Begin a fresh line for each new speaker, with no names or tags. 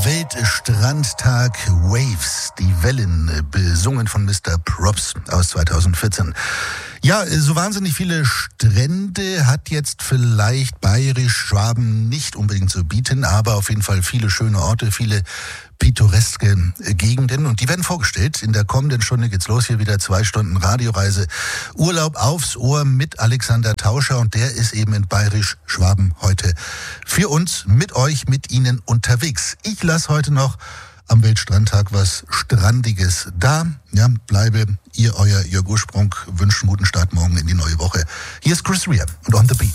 Weltstrandtag Waves, die Wellen, besungen von Mr. Props aus 2014. Ja, so wahnsinnig viele Strände hat jetzt vielleicht Bayerisch-Schwaben nicht unbedingt zu bieten, aber auf jeden Fall viele schöne Orte, viele pittoreske Gegenden, und die werden vorgestellt. In der kommenden Stunde geht's los, hier wieder 2 Stunden Radioreise, Urlaub aufs Ohr mit Alexander Tauscher, und der ist eben in Bayerisch-Schwaben heute für uns, mit euch, mit Ihnen unterwegs. Ich lasse heute noch am Weltstrandtag was Strandiges da. Ja, bleibe ihr, euer Jörg Ursprung, wünschen guten Start morgen in die neue Woche. Hier ist Chris Rea und On The Beat.